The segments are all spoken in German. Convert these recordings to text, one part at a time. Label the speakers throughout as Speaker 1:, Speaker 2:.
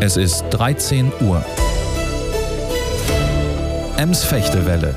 Speaker 1: Es ist 13 Uhr. Ems-Fechtewelle.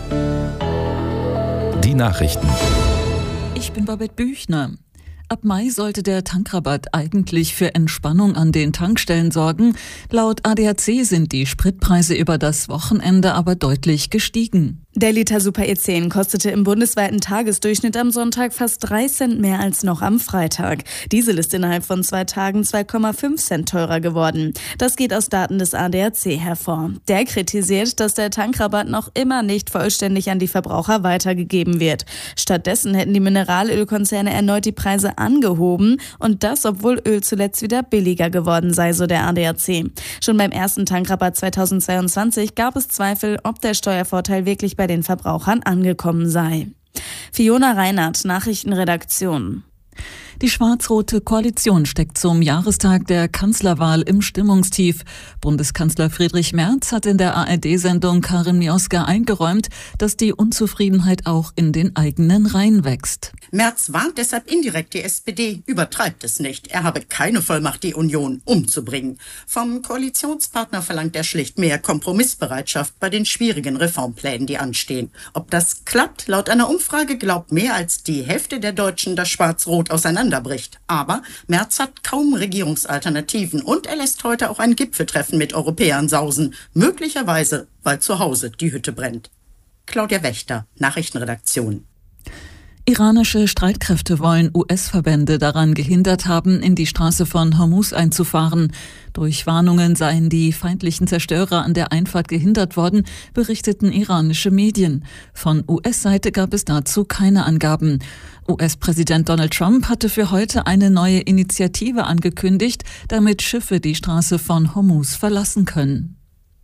Speaker 1: Die Nachrichten.
Speaker 2: Ich bin Babette Büchner. Ab Mai sollte der Tankrabatt eigentlich für Entspannung an den Tankstellen sorgen. Laut ADAC sind die Spritpreise über das Wochenende aber deutlich gestiegen.
Speaker 3: Der Liter Super E10 kostete im bundesweiten Tagesdurchschnitt am Sonntag fast 3 Cent mehr als noch am Freitag. Diesel ist innerhalb von 2 Tagen 2,5 Cent teurer geworden. Das geht aus Daten des ADAC hervor. Der kritisiert, dass der Tankrabatt noch immer nicht vollständig an die Verbraucher weitergegeben wird. Stattdessen hätten die Mineralölkonzerne erneut die Preise angehoben und das, obwohl Öl zuletzt wieder billiger geworden sei, so der ADAC. Schon beim ersten Tankrabatt 2022 gab es Zweifel, ob der Steuervorteil wirklich bei den Verbrauchern angekommen sei. Fiona Reinhardt, Nachrichtenredaktion.
Speaker 2: Die schwarz-rote Koalition steckt zum Jahrestag der Kanzlerwahl im Stimmungstief. Bundeskanzler Friedrich Merz hat in der ARD-Sendung Karin Mioska eingeräumt, dass die Unzufriedenheit auch in den eigenen Reihen wächst.
Speaker 4: Merz warnt deshalb indirekt die SPD, übertreibt es nicht. Er habe keine Vollmacht, die Union umzubringen. Vom Koalitionspartner verlangt er schlicht mehr Kompromissbereitschaft bei den schwierigen Reformplänen, die anstehen. Ob das klappt? Laut einer Umfrage glaubt mehr als die Hälfte der Deutschen, dass Schwarz-Rot auseinanderbricht. Aber Merz hat kaum Regierungsalternativen und er lässt heute auch ein Gipfeltreffen mit Europäern sausen. Möglicherweise, weil zu Hause die Hütte brennt. Claudia Wächter, Nachrichtenredaktion.
Speaker 2: Iranische Streitkräfte wollen US-Verbände daran gehindert haben, in die Straße von Hormuz einzufahren. Durch Warnungen seien die feindlichen Zerstörer an der Einfahrt gehindert worden, berichteten iranische Medien. Von US-Seite gab es dazu keine Angaben. US-Präsident Donald Trump hatte für heute eine neue Initiative angekündigt, damit Schiffe die Straße von Hormuz verlassen können.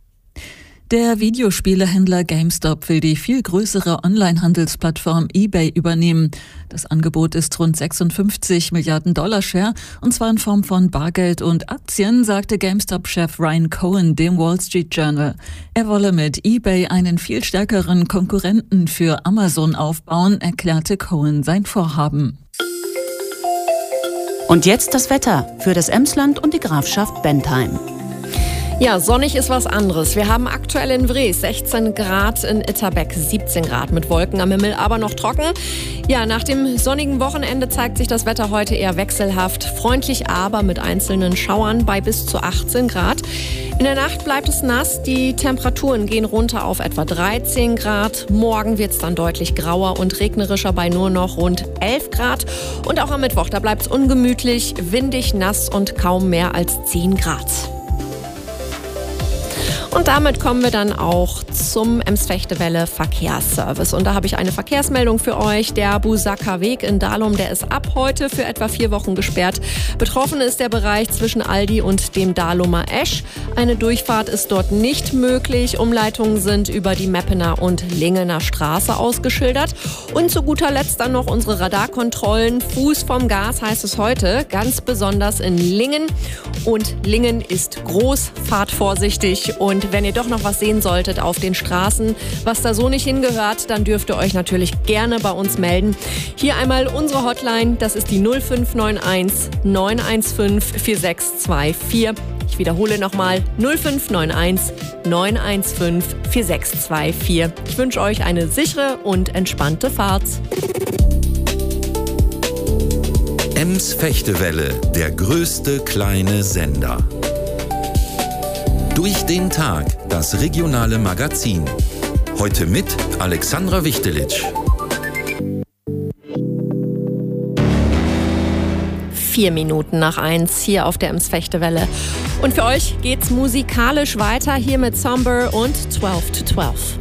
Speaker 2: Der Videospielehändler GameStop will die viel größere Online-Handelsplattform eBay übernehmen. Das Angebot ist rund 56 Milliarden Dollar schwer, und zwar in Form von Bargeld und Aktien, sagte GameStop-Chef Ryan Cohen dem Wall Street Journal. Er wolle mit eBay einen viel stärkeren Konkurrenten für Amazon aufbauen, erklärte Cohen sein Vorhaben.
Speaker 5: Und jetzt das Wetter für das Emsland und die Grafschaft Bentheim.
Speaker 6: Ja, sonnig ist was anderes. Wir haben aktuell in Wrees 16 Grad, in Itterbeck 17 Grad mit Wolken am Himmel, aber noch trocken. Ja, nach dem sonnigen Wochenende zeigt sich das Wetter heute eher wechselhaft, freundlich, aber mit einzelnen Schauern bei bis zu 18 Grad. In der Nacht bleibt es nass, die Temperaturen gehen runter auf etwa 13 Grad. Morgen wird es dann deutlich grauer und regnerischer bei nur noch rund 11 Grad. Und auch am Mittwoch, da bleibt es ungemütlich, windig, nass und kaum mehr als 10 Grad. Und damit kommen wir dann auch zum Ems-Fechtewelle Verkehrsservice. Und da habe ich eine Verkehrsmeldung für euch. Der Busacker Weg in Dahlum, der ist ab heute für etwa 4 Wochen gesperrt. Betroffen ist der Bereich zwischen Aldi und dem Dahlumer Esch. Eine Durchfahrt ist dort nicht möglich. Umleitungen sind über die Meppener und Lingener Straße ausgeschildert. Und zu guter Letzt dann noch unsere Radarkontrollen. Fuß vom Gas heißt es heute, ganz besonders in Lingen. Und Lingen ist groß, fahrt vorsichtig. Und wenn ihr doch noch was sehen solltet auf den Straßen, was da so nicht hingehört, dann dürft ihr euch natürlich gerne bei uns melden. Hier einmal unsere Hotline, das ist die 0591 915 4624. Ich wiederhole nochmal 0591 915 4624. Ich wünsche euch eine sichere und entspannte Fahrt.
Speaker 1: Ems-Fechtewelle, der größte kleine Sender. Durch den Tag, das regionale Magazin. Heute mit Alexandra Wichtelitsch.
Speaker 6: 4 Minuten nach 1 hier auf der Ems-Fechtewelle. Und für euch geht's musikalisch weiter hier mit Somber und 12 to 12.